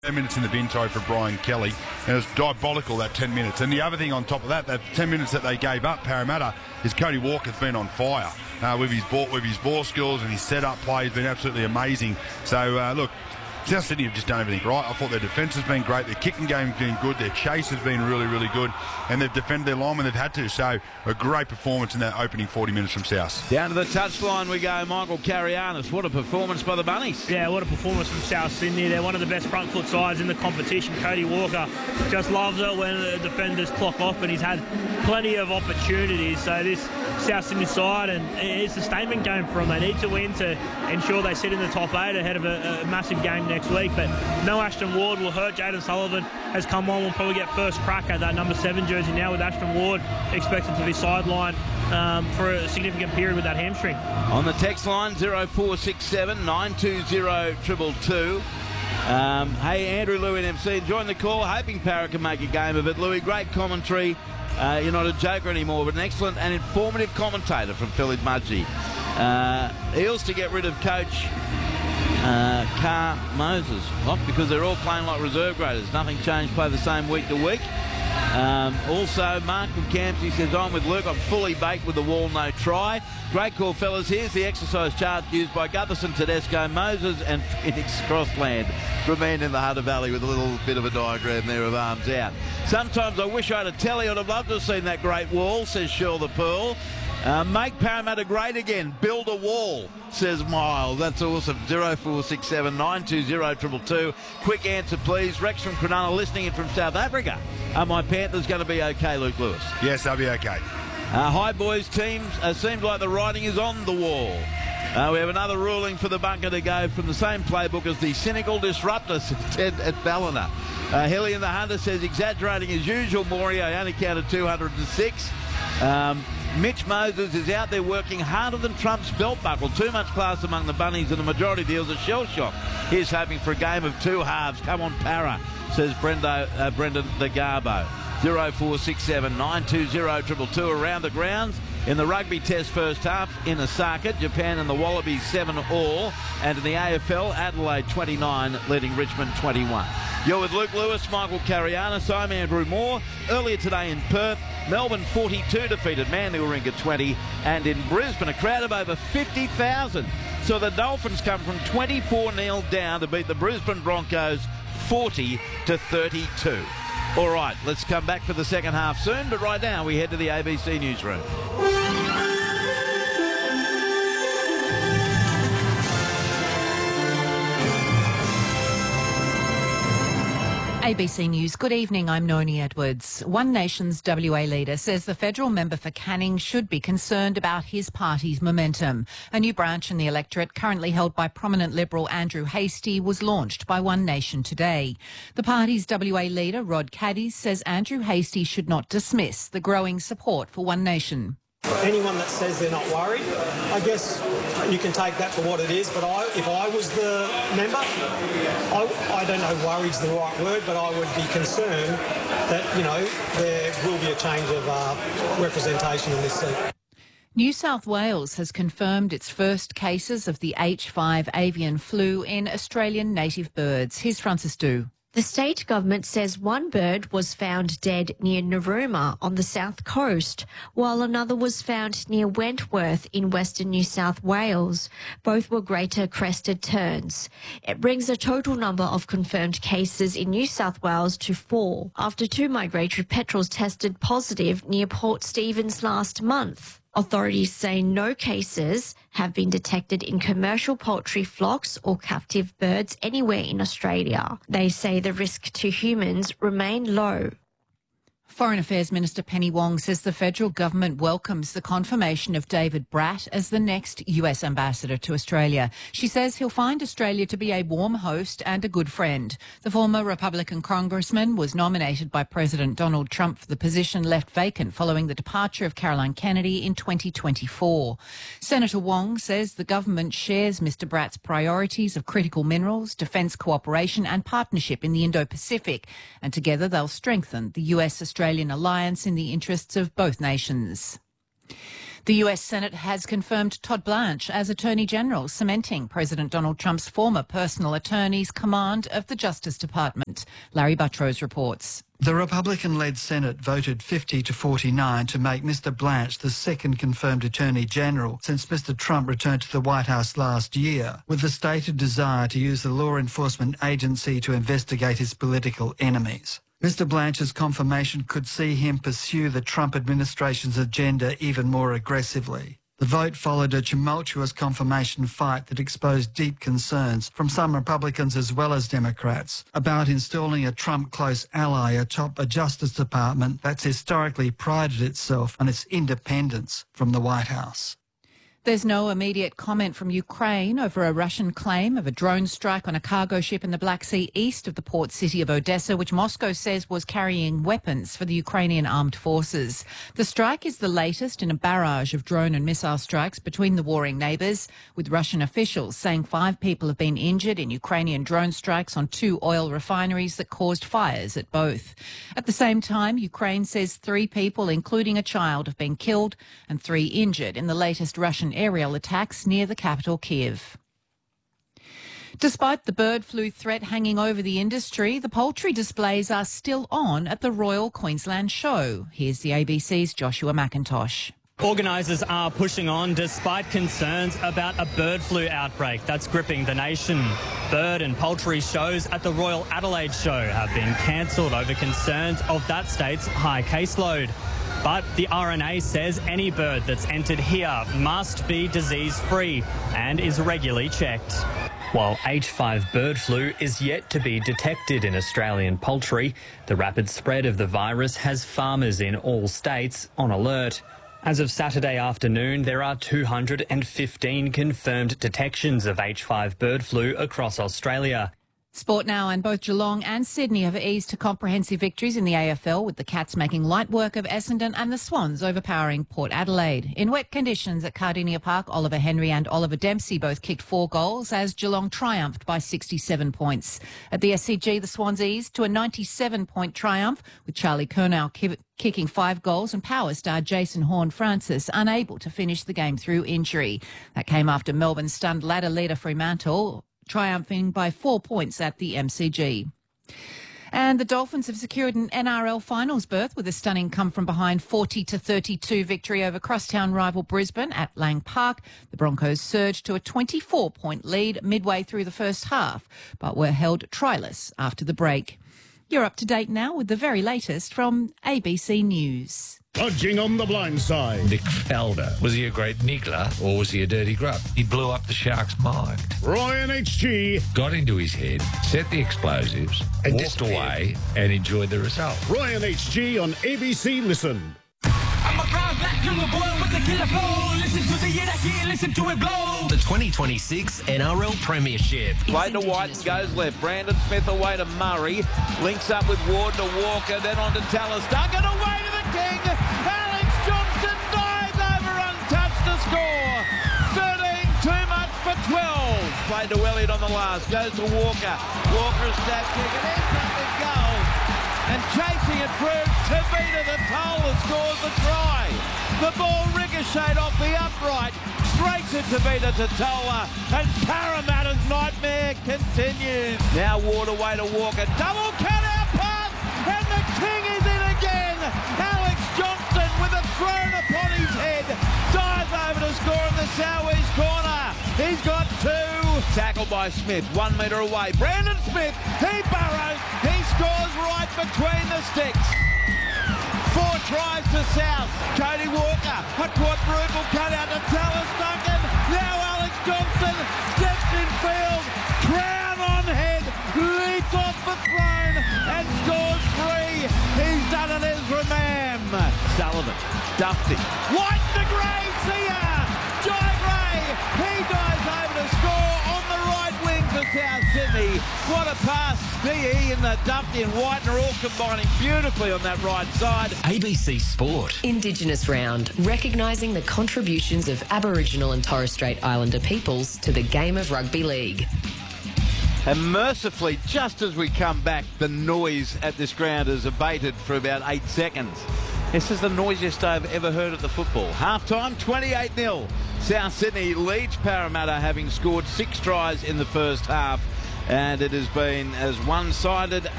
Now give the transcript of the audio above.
10 minutes in the bin, for Brian Kelly, and it was diabolical, that 10 minutes. And the other thing on top of that 10 minutes that they gave up, Parramatta, is Cody Walker's been on fire with his ball skills and his set-up play has been absolutely amazing. So, look, South Sydney have just done everything right. I thought their defence has been great, their kicking game's been good, their chase has been really, really good, and they've defended their line when they've had to. So a great performance in that opening 40 minutes from South. Down to the touchline we go, Michael Carianis. What a performance by the Bunnies. Yeah, what a performance from South Sydney. They're one of the best front foot sides in the competition. Cody Walker just loves it when the defenders clock off, and he's had plenty of opportunities. So this South Sydney side, and it's a statement game for them. They need to win to ensure they sit in the top 8 ahead of a massive game next week. But no Ashton Ward will hurt. Jaden Sullivan has come on. We'll probably get first crack at that number 7 jersey now, with Ashton Ward expected to be sidelined for a significant period with that hamstring. On the text line, 0467 920 222. Hey, Andrew Lewin MC, enjoying the call, hoping Parra can make a game of it. Louis, great commentary. You're not a joker anymore, but an excellent and informative commentator from Philly Mudgee. Eels to get rid of coach Carr Moses. Not because they're all playing like reserve graders. Nothing changed, play the same week to week. Also, Mark from Campsie says, I'm with Luke. I'm fully baked with the wall, no try. Great call, fellas. Here's the exercise chart used by Gutherson, Tedesco, Moses and Phoenix Crossland. Remain in the Hunter Valley with a little bit of a diagram there of arms out. Sometimes I wish I had a telly. I'd have loved to have seen that great wall, says Shirl the Pearl. Make Parramatta great again. Build a wall, says Miles. That's awesome. 0467 920 222. Quick answer, please. Rex from Cronulla listening in from South Africa. Are my Panthers going to be okay, Luke Lewis? Yes, they'll be okay. Hi, boys. Teams seems like the writing is on the wall. We have another ruling for the bunker to go from the same playbook as the cynical disruptor Ted at Ballina. Hilly and the Hunter says, exaggerating as usual, Maury. I only counted 206. Mitch Moses is out there working harder than Trump's belt buckle. Too much class among the bunnies, and the majority deals are shell shock. He's hoping for a game of two halves. Come on, Parra, says Brendan the Garbo. 0467 920 222 around the grounds. In the rugby test first half in Osaka, Japan and the Wallabies 7-all. And in the AFL, Adelaide 29 leading Richmond 21. You're with Luke Lewis, Michael Carianis. I'm Andrew Moore. Earlier today in Perth, Melbourne 42 defeated Manly Warringah 20. And in Brisbane, a crowd of over 50,000. So the Dolphins come from 24-0 down to beat the Brisbane Broncos 40-32. All right, let's come back for the second half soon, but right now we head to the ABC newsroom. ABC News. Good evening, I'm Noni Edwards. One Nation's WA leader says the federal member for Canning should be concerned about his party's momentum. A new branch in the electorate, currently held by prominent Liberal Andrew Hastie, was launched by One Nation today. The party's WA leader, Rod Caddies, says Andrew Hastie should not dismiss the growing support for One Nation. Anyone that says they're not worried, I guess you can take that for what it is, but if I was the member, I don't know worried's the right word, but I would be concerned that, there will be a change of representation in this seat. New South Wales has confirmed its first cases of the H5 avian flu in Australian native birds. Here's Francis Du. The state government says one bird was found dead near Narooma on the south coast, while another was found near Wentworth in western New South Wales. Both were greater crested terns. It brings the total number of confirmed cases in New South Wales to 4, after 2 migratory petrels tested positive near Port Stephens last month. Authorities say no cases have been detected in commercial poultry flocks or captive birds anywhere in Australia. They say the risk to humans remain low. Foreign Affairs Minister Penny Wong says the federal government welcomes the confirmation of David Bratt as the next US ambassador to Australia. She says he'll find Australia to be a warm host and a good friend. The former Republican congressman was nominated by President Donald Trump for the position left vacant following the departure of Caroline Kennedy in 2024. Senator Wong says the government shares Mr Bratt's priorities of critical minerals, defence cooperation and partnership in the Indo-Pacific, and together they'll strengthen the US-Australian alliance in the interests of both nations. The US Senate has confirmed Todd Blanche as Attorney General, cementing President Donald Trump's former personal attorney's command of the Justice Department. Larry Buttrose reports. The Republican-led Senate voted 50 to 49 to make Mr Blanche the second confirmed Attorney General since Mr Trump returned to the White House last year, with the stated desire to use the law enforcement agency to investigate his political enemies. Mr Blanche's confirmation could see him pursue the Trump administration's agenda even more aggressively. The vote followed a tumultuous confirmation fight that exposed deep concerns from some Republicans as well as Democrats about installing a Trump close ally atop a Justice Department that's historically prided itself on its independence from the White House. There's no immediate comment from Ukraine over a Russian claim of a drone strike on a cargo ship in the Black Sea east of the port city of Odessa, which Moscow says was carrying weapons for the Ukrainian armed forces. The strike is the latest in a barrage of drone and missile strikes between the warring neighbours, with Russian officials saying 5 people have been injured in Ukrainian drone strikes on 2 oil refineries that caused fires at both. At the same time, Ukraine says 3 people, including a child, have been killed and 3 injured in the latest Russian aerial attacks near the capital, Kiev. Despite the bird flu threat hanging over the industry, the poultry displays are still on at the Royal Queensland Show. Here's the ABC's Joshua McIntosh. Organisers are pushing on despite concerns about a bird flu outbreak that's gripping the nation. Bird and poultry shows at the Royal Adelaide Show have been cancelled over concerns of that state's high caseload. But the RNA says any bird that's entered here must be disease-free and is regularly checked. While H5 bird flu is yet to be detected in Australian poultry, the rapid spread of the virus has farmers in all states on alert. As of Saturday afternoon, there are 215 confirmed detections of H5 bird flu across Australia. Sport now, and both Geelong and Sydney have eased to comprehensive victories in the AFL, with the Cats making light work of Essendon and the Swans overpowering Port Adelaide. In wet conditions at Cardinia Park, Oliver Henry and Oliver Dempsey both kicked 4 goals as Geelong triumphed by 67 points. At the SCG, the Swans eased to a 97-point triumph, with Charlie Curnow kicking 5 goals and Power star Jason Horne-Francis unable to finish the game through injury. That came after Melbourne stunned ladder leader Fremantle, triumphing by 4 points at the MCG. And the Dolphins have secured an NRL finals berth with a stunning come-from-behind 40-32 victory over crosstown rival Brisbane at Lang Park. The Broncos surged to a 24-point lead midway through the first half, but were held tryless after the break. You're up to date now with the very latest from ABC News. Dodging on the blind side. Nick Faldo. Was he a great niggler or was he a dirty grub? He blew up the Sharks' mind. Ryan HG. Got into his head, set the explosives, and walked away and enjoyed the result. Ryan HG on ABC Listen. I'm a proud black young boy with the killer flow. Listen to the hit I hear, listen to it blow. The 2026 NRL Premiership. Play to White and goes left. Brandon Smith away to Murray. Links up with Ward to Walker, then on to Tallis Duncan, away to the King. Alex Johnston dives over untouched to score. 13 too much for 12. Played to Elliott on the last. Goes to Walker. Walker a stab kick and ends up with goal. And chasing it through, Tavita the Toll that scores the try. The ball ricocheted off the upright, straight to Tavita Totola, and Parramatta's nightmare continues. Now Ward away to Walker, double cut-out pass, and the King is in again. Alex Johnston with a thrown upon his head, dives over to score in the southeast corner. He's got 2. Tackled by Smith, 1 metre away. Brandon Smith, he burrows, he scores right between the sticks. 4 tries to South. Cody Walker, a quadruple cut out to Tallis Duncan. Now Alex Johnston steps in field, crown on head, leaps off the throne and scores 3. He's done it, Ezra Mam. Sullivan, Dufty, White to Gray, see ya! Jai Gray, he dives over to score on the right wing for South Sydney. What a pass. DE and the Dufty and White are all combining beautifully on that right side. ABC Sport. Indigenous Round, recognising the contributions of Aboriginal and Torres Strait Islander peoples to the game of rugby league. And mercifully, just as we come back, the noise at this ground has abated for about 8 seconds. This is the noisiest I've ever heard at the football. Half-time, 28-0. South Sydney leads Parramatta, having scored 6 tries in the first half. And it has been as one-sided